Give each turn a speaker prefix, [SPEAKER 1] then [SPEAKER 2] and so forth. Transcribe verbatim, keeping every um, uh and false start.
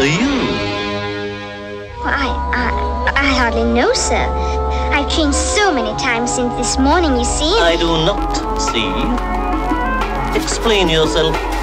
[SPEAKER 1] are you?
[SPEAKER 2] I, I, I hardly know, sir. I've changed so many times since this morning, you see.
[SPEAKER 1] I do not see. Explain yourself.